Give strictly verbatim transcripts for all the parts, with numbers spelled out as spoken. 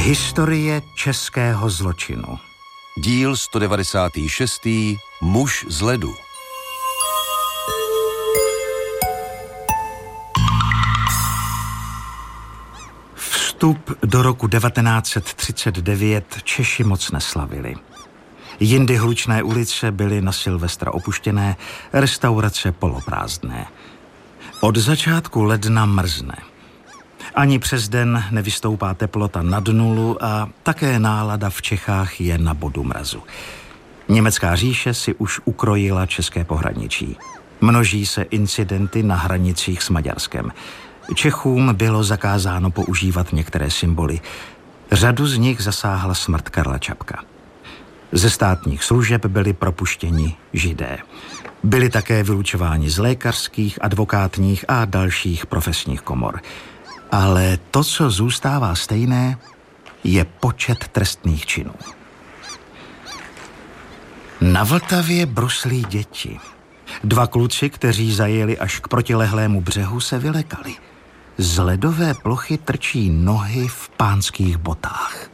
Historie českého zločinu. Díl sto devadesátý šestý. Muž z ledu. Vstup do roku devatenáct set třicet devět Češi moc neslavili. Jindy hlučné ulice byly na Silvestra opuštěné, restaurace poloprázdné. Od začátku ledna mrzne. Ani přes den nevystoupá teplota nad nulu a také nálada v Čechách je na bodu mrazu. Německá říše si už ukrojila české pohraničí. Množí se incidenty na hranicích s Maďarskem. Čechům bylo zakázáno používat některé symboly. Řadu z nich zasáhla smrt Karla Čapka. Ze státních služeb byli propuštěni Židé. Byli také vylučováni z lékařských, advokátních a dalších profesních komor. Ale to, co zůstává stejné, je počet trestných činů. Na Vltavě bruslí děti. Dva kluci, kteří zajeli až k protilehlému břehu, se vylekali. Z ledové plochy trčí nohy v pánských botách.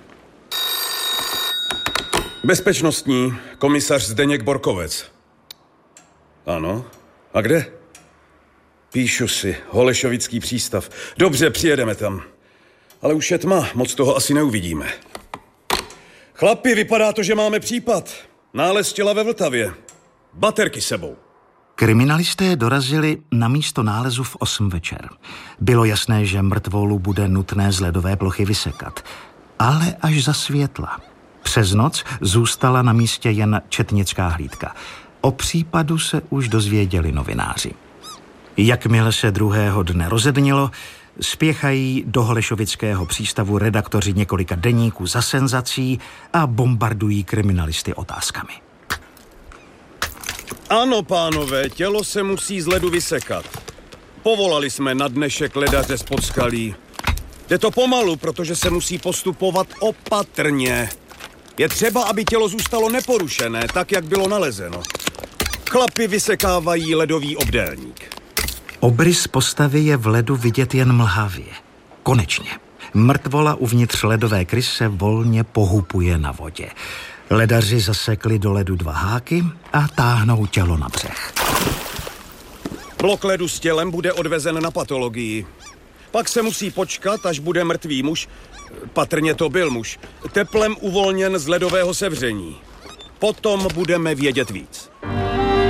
Bezpečnostní, komisař Zdeněk Borkovec. Ano, a kde? Píšu si, Holešovický přístav. Dobře, přijedeme tam. Ale už je tma, moc toho asi neuvidíme. Chlapi, vypadá to, že máme případ. Nález těla ve Vltavě. Baterky sebou. Kriminalisté dorazili na místo nálezu v osm večer. Bylo jasné, že mrtvolu bude nutné z ledové plochy vysekat. Ale až za světla. Přes noc zůstala na místě jen četnická hlídka. O případu se už dozvěděli novináři. Jakmile se druhého dne rozednilo, spěchají do Holešovického přístavu redaktoři několika deníků za senzací a bombardují kriminalisty otázkami. Ano, pánové, tělo se musí z ledu vysekat. Povolali jsme na dnešek ledaře z Podskalí. Jde to pomalu, protože se musí postupovat opatrně. Je třeba, aby tělo zůstalo neporušené, tak, jak bylo nalezeno. Chlapi vysekávají ledový obdélník. Obrys postavy je v ledu vidět jen mlhavě. Konečně. Mrtvola uvnitř ledové kryse volně pohupuje na vodě. Ledaři zasekli do ledu dva háky a táhnou tělo na břeh. Blok ledu s tělem bude odvezen na patologii. Pak se musí počkat, až bude mrtvý muž, patrně to byl muž, teplem uvolněn z ledového sevření. Potom budeme vědět víc.